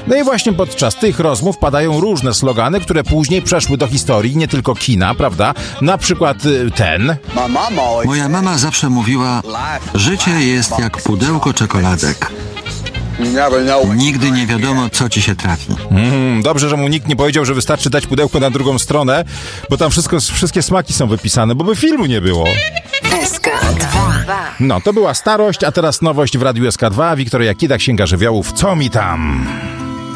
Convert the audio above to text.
No i właśnie podczas tych rozmów padają różne slogany, które później przeszły do historii, nie tylko kina, prawda? Na przykład ten. Moja mama zawsze mówiła, życie jest jak pudełko czekoladek. Nigdy nie wiadomo, co ci się trafi. Dobrze, że mu nikt nie powiedział, że wystarczy dać pudełko na drugą stronę, bo tam wszystkie smaki są wypisane, bo by filmu nie było. SK2. No, to była starość, a teraz nowość w Radiu SK2. Wiktoria Kida, Księga Żywiołów. Co mi tam?